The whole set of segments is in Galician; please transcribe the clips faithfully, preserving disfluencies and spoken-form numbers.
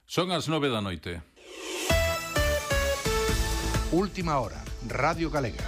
Son as nove da noite. Última hora, Radio Galega.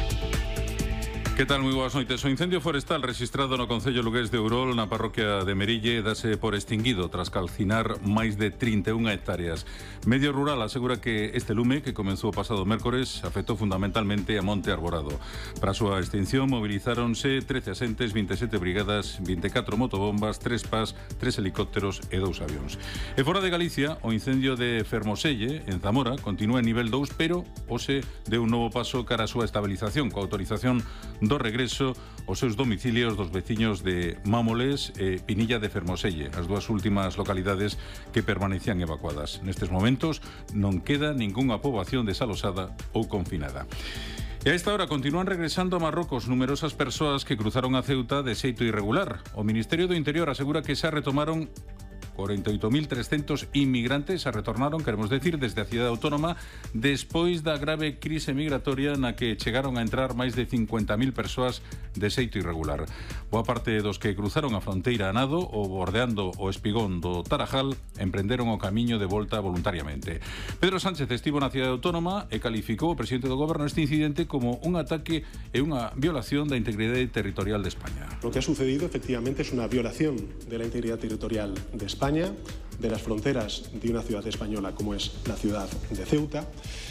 Que tal? Moi boas noites. O incendio forestal rexistrado no concello lugués de Ourol, na parroquia de Merille, dase por extinguido tras calcinar máis de trinta e unha hectáreas. Medio Rural asegura que este lume, que comenzou o pasado mércores, afectou fundamentalmente a Monte Arborado. Para a súa extinción movilizáronse trece asentes, vinte e sete brigadas, vinte e catro motobombas, tres pas, tres helicópteros e dous avións. E fora de Galicia, o incendio de Fermoselle, en Zamora, continúa en nivel dous, pero hoxe deu un novo paso cara a súa estabilización, coa autorización do regreso aos seus domicilios dos veciños de Mámoles e Pinilla de Fermoselle, as dúas últimas localidades que permanecían evacuadas. Nestes momentos non queda ningunha poboación desalosada ou confinada. E a esta hora continúan regresando a Marrocos numerosas persoas que cruzaron a Ceuta de xeito irregular. O Ministerio do Interior asegura que xa retomaron corenta e oito mil trescentos inmigrantes a retornaron, queremos decir, desde a cidade autónoma despois da grave crise migratoria na que chegaron a entrar máis de cincuenta mil persoas de xeito irregular. Boa parte dos que cruzaron a fronteira a nado ou bordeando o espigón do Tarajal emprenderon o camiño de volta voluntariamente. Pedro Sánchez estivo na cidade autónoma e calificou o presidente do goberno este incidente como un ataque e unha violación da integridade territorial de España. Lo que ha sucedido efectivamente es una violación de la integridad territorial de España, de las fronteras de una ciudad española como es la ciudad de Ceuta,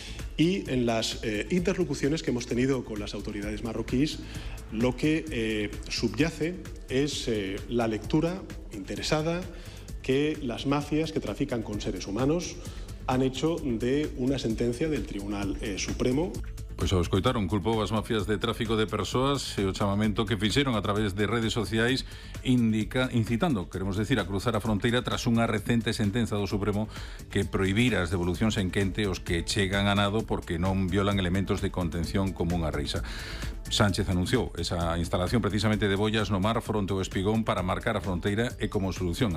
y en las eh, interlocuciones que hemos tenido con las autoridades marroquíes, lo que eh, subyace es eh, la lectura interesada que las mafias que trafican con seres humanos han hecho de una sentencia del Tribunal eh, Supremo. Pois ao escoitaron, culpou as mafias de tráfico de persoas e o chamamento que fixeron a través de redes sociais indica, incitando, queremos decir, a cruzar a fronteira tras unha recente sentenza do Supremo que prohibira as devolucións en quente os que chegan a nado porque non violan elementos de contención como unha reisa. Sánchez anunciou esa instalación precisamente de boias no mar fronte ao espigón para marcar a fronteira e como solución